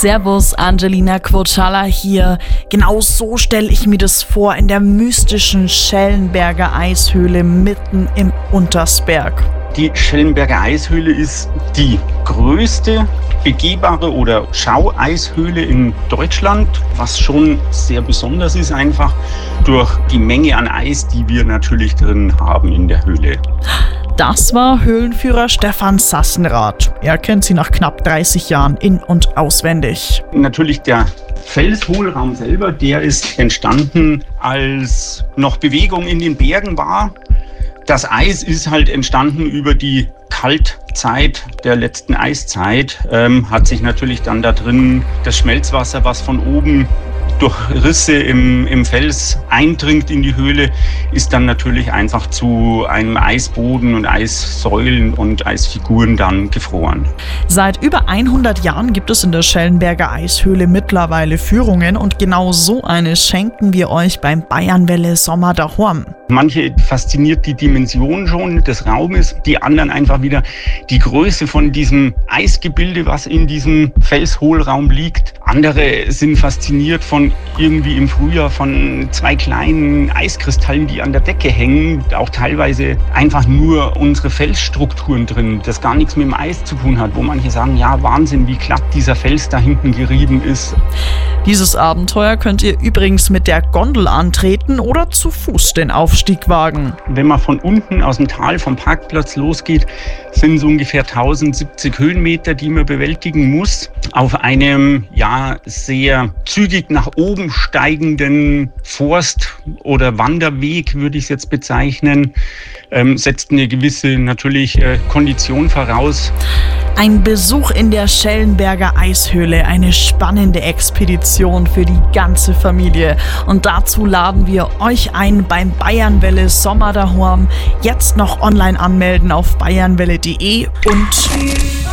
Servus, Angelina Quochala hier. Genau so stelle ich mir das vor in der mystischen Schellenberger Eishöhle mitten im Untersberg. Die Schellenberger Eishöhle ist die größte begehbare oder Schaueishöhle in Deutschland, was schon sehr besonders ist, einfach durch die Menge an Eis, die wir natürlich drin haben in der Höhle. Das war Höhlenführer Stefan Sassenrath. Er kennt sie nach knapp 30 Jahren in- und auswendig. Natürlich der Felshohlraum selber, der ist entstanden, als noch Bewegung in den Bergen war. Das Eis ist halt entstanden über die Kaltzeit der letzten Eiszeit, hat sich natürlich dann da drin das Schmelzwasser, was von oben durch Risse im Fels eindringt in die Höhle, ist dann natürlich einfach zu einem Eisboden und Eissäulen und Eisfiguren dann gefroren. Seit über 100 Jahren gibt es in der Schellenberger Eishöhle mittlerweile Führungen und genau so eine schenken wir euch beim Bayernwelle Sommer daheim. Manche fasziniert die Dimension schon des Raumes, die anderen einfach wieder die Größe von diesem Eisgebilde, was in diesem Felshohlraum liegt. Andere sind fasziniert von irgendwie im Frühjahr von 2 kleinen Eiskristallen, die an der Decke hängen, auch teilweise einfach nur unsere Felsstrukturen drin, das gar nichts mit dem Eis zu tun hat, wo manche sagen, ja Wahnsinn, wie glatt dieser Fels da hinten gerieben ist. Dieses Abenteuer könnt ihr übrigens mit der Gondel antreten oder zu Fuß den Aufstieg wagen. Wenn man von unten aus dem Tal vom Parkplatz losgeht, sind es ungefähr 1070 Höhenmeter, die man bewältigen muss. Auf einem sehr zügig nach oben steigenden Forst- oder Wanderweg, würde ich es jetzt bezeichnen, setzt eine gewisse natürlich Kondition voraus. Ein Besuch in der Schellenberger Eishöhle, eine spannende Expedition für die ganze Familie. Und dazu laden wir euch ein beim Bayernwelle Sommer daheim. Jetzt noch online anmelden auf bayernwelle.de und